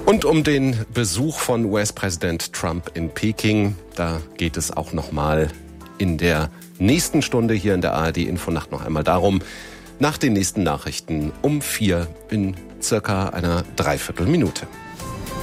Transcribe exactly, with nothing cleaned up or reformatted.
Und um den Besuch von U S-Präsident Trump in Peking, da geht es auch nochmal in der nächsten Stunde hier in der A R D-Infonacht noch einmal darum, nach den nächsten Nachrichten um vier in circa einer Dreiviertelminute.